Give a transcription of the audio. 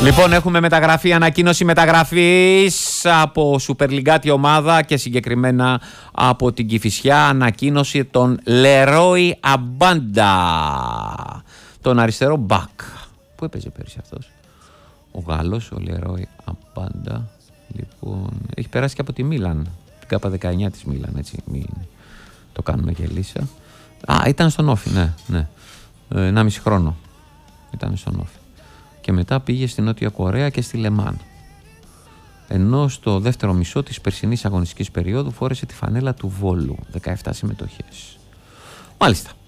Λοιπόν, έχουμε μεταγραφή, ανακοίνωση μεταγραφής από Σουπερλιγκάτη ομάδα και συγκεκριμένα από την Κηφισιά. Ανακοίνωση των Λερόι Αμπάντα, τον αριστερό μπακ. Πού έπαιζε πέρυσι αυτός? Ο Γάλλος, ο Λερόι Αμπάντα. Λοιπόν, έχει περάσει και από τη Μίλαν, την ΚΑΠΑ 19 της Μίλαν, έτσι, μην το κάνουμε γελίσσα. Ήταν στον Όφι, ναι. 1,5 χρόνο ήταν στον Όφι. Και μετά πήγε στη Νότια Κορέα και στη Λεμάν. Ενώ στο δεύτερο μισό της περσινής αγωνιστικής περίοδου φόρεσε τη φανέλα του Βόλου. 17 συμμετοχές. Μάλιστα.